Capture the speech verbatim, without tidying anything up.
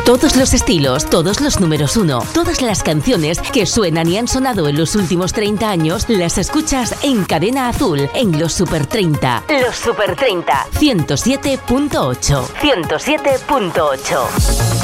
Todos los estilos, todos los números uno, todas las canciones que suenan y han sonado en los últimos treinta años, las escuchas en Cadena Azul, en los Super treinta. Los Super treinta. ciento siete punto ocho. ciento siete punto ocho.